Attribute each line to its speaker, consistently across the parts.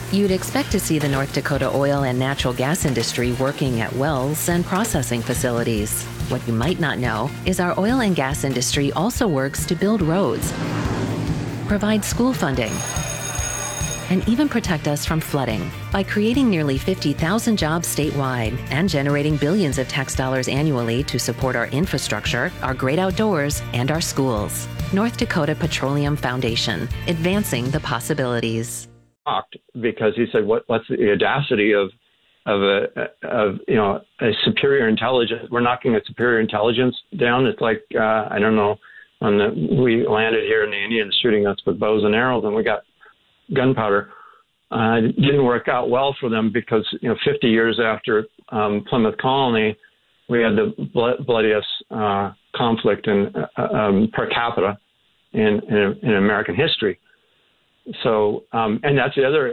Speaker 1: You'd expect to see the North Dakota oil and natural gas industry working at wells and processing facilities. What you might not know is our oil and gas industry also works to build roads, provide school funding, and even protect us from flooding by creating nearly 50,000 jobs statewide and generating billions of tax dollars annually to support our infrastructure, our great outdoors, and our schools. North Dakota Petroleum Foundation, advancing the possibilities.
Speaker 2: Because he said, "What's the audacity of a superior intelligence? We're knocking a superior intelligence down. It's like I don't know, we landed here and the Indians shooting us with bows and arrows, and we got gunpowder." It didn't work out well for them because 50 years after Plymouth Colony, we had the bloodiest conflict in per capita in American history. So, and that's the other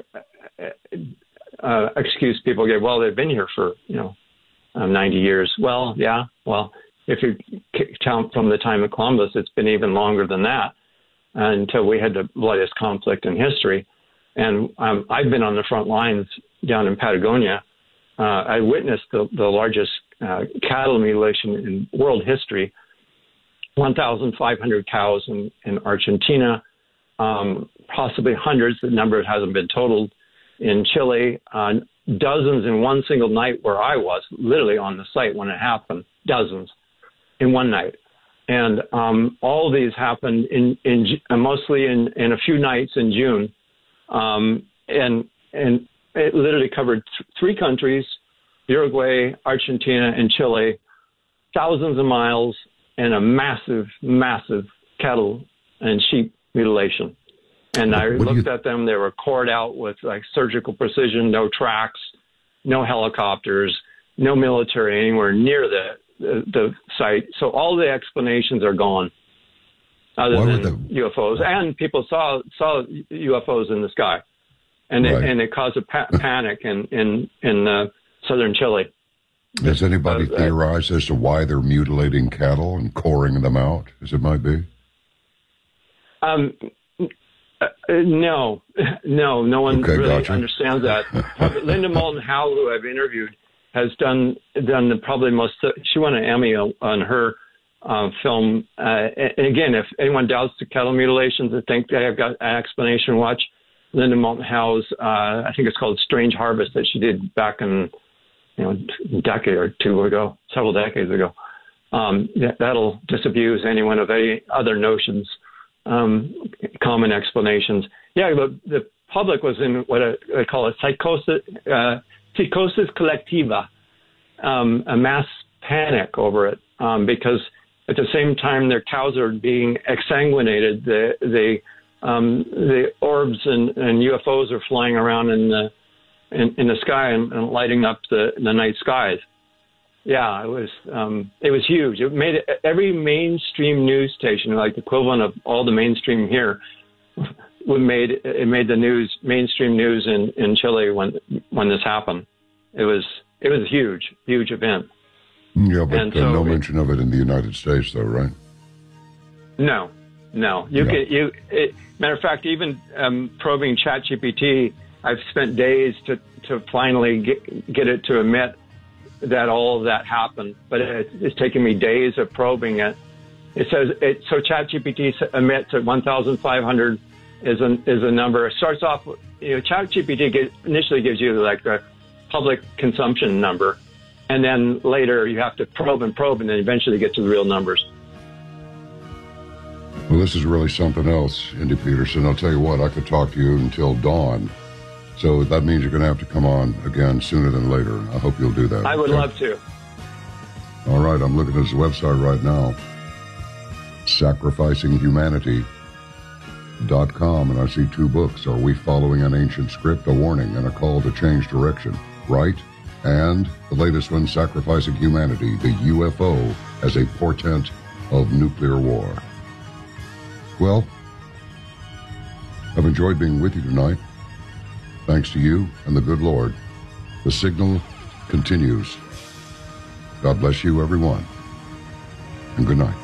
Speaker 2: excuse people give. Well, they've been here for 90 years. Well, yeah. Well, if you count from the time of Columbus, it's been even longer than that until we had the bloodiest conflict in history. And I've been on the front lines down in Patagonia. I witnessed the largest cattle mutilation in world history. 1,500 cows in Argentina. Possibly hundreds, the number hasn't been totaled, in Chile, dozens in one single night where I was, literally on the site when it happened, dozens in one night. And all of these happened mostly in a few nights in June. And it literally covered three countries, Uruguay, Argentina, and Chile, thousands of miles, and a massive, massive cattle and sheep mutilation. And I looked at them. They were cored out with like surgical precision, no tracks, no helicopters, no military anywhere near the site. So all the explanations are gone other than UFOs. And people saw UFOs in the sky. And it caused a panic in southern Chile.
Speaker 3: Has anybody theorized as to why they're mutilating cattle and coring them out, as it might be? No one really understands that. Linda Moulton Howe, who I've interviewed, has done probably most. She won an Emmy on her film. And again, if anyone doubts the cattle mutilations and think they have got an explanation, watch Linda Moulton Howe's. I think it's called Strange Harvest that she did back in a decade or two ago, several decades ago. That'll disabuse anyone of any other notions. Common explanations. Yeah, the public was in what I call a psychosis collectiva, a mass panic over it, because at the same time their cows are being exsanguinated, the orbs and UFOs are flying around in the sky and lighting up the night skies. Yeah, it was huge. It made every mainstream news station, like the equivalent of all the mainstream here, made the mainstream news in Chile when this happened. It was a huge event. Yeah, but no mention of it in the United States, though, right?
Speaker 2: No. Matter of fact, even probing ChatGPT, I've spent days to finally get it to admit that all of that happened, but it's taken me days of probing it. It says so ChatGPT admits that 1,500 is a number. It starts off, ChatGPT initially gives you like the public consumption number, and then later you have to probe, and then eventually get to the real numbers.
Speaker 3: Well, this is really something else, Indy Peterson. I'll tell you what, I could talk to you until dawn. So that means you're going to have to come on again sooner than later. I hope you'll do that.
Speaker 2: I would love to.
Speaker 3: All right, I'm looking at his website right now, sacrificinghumanity.com, and I see two books. Are We Following an Ancient Script? A Warning and a Call to Change Direction. Right? And the latest one, Sacrificing Humanity, the UFO as a Portent of Nuclear War. Well, I've enjoyed being with you tonight. Thanks to you and the good Lord, the signal continues. God bless you, everyone, and good night.